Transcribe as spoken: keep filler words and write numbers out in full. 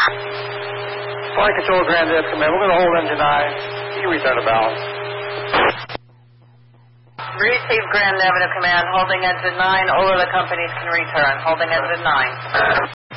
Flight Control, Grand Air Command. We're going to hold engine nine. You return to balance. Receive Grand Avenue Command, holding engine nine. All of the companies can return. Holding engine nine.